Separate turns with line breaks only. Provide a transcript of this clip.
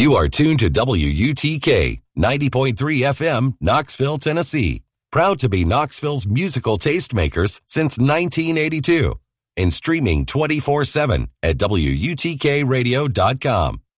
You are tuned to WUTK 90.3 FM, Knoxville, Tennessee. Proud to be Knoxville's musical tastemakers since 1982. And streaming 24/7 at WUTKradio.com.